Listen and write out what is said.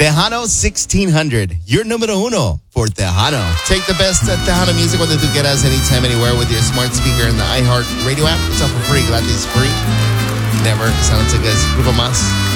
Tejano 1600. You're número uno for Tejano. Take the best Tejano music cuando tú quieras, anytime, anywhere, with your smart speaker in the iHeart Radio app. It's all for free, gratis, free. Never sounds like a Grupo Más.